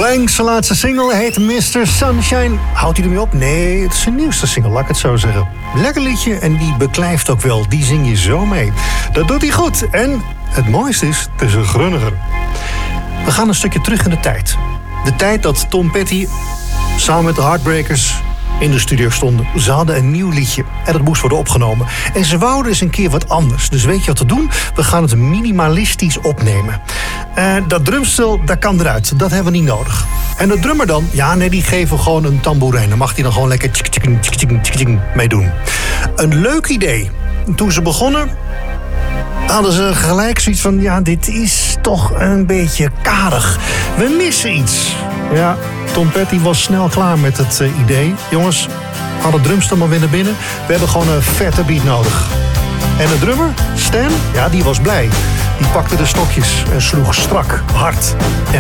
Blank's laatste single heet Mr. Sunshine. Houdt hij ermee op? Nee, het is zijn nieuwste single, laat ik het zo zeggen. Lekker liedje en die beklijft ook wel. Die zing je zo mee. Dat doet hij goed. En het mooiste is, het is een grunniger. We gaan een stukje terug in de tijd. De tijd dat Tom Petty samen met de Heartbreakers in de studio stonden. Ze hadden een nieuw liedje en dat moest worden opgenomen. En ze wouden eens een keer wat anders. Dus weet je wat te doen? We gaan het minimalistisch opnemen. Dat drumstel, dat kan eruit. Dat hebben we niet nodig. En de drummer dan? Ja, nee, die geven gewoon een tamboerijn. Dan mag hij dan gewoon lekker mee doen. Een leuk idee. Toen ze begonnen, hadden ze gelijk zoiets van, ja, dit is toch een beetje karig. We missen iets. Ja, Tom Petty was snel klaar met het idee. Jongens, haal het drumstel maar weer naar binnen. We hebben gewoon een vette beat nodig. En de drummer, Stan, ja, die was blij. Die pakte de stokjes en sloeg strak, hard en